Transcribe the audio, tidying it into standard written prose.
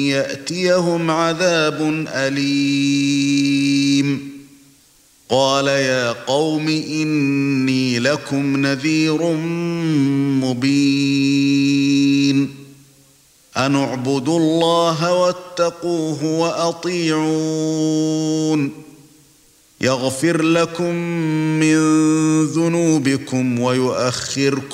يأتيهم عذاب أليم. قال يا قوم إني لكم نذير مبين أن اعبدوا الله واتقوه وأطيعون يغفر لكم من ذنوبكم ويؤخركم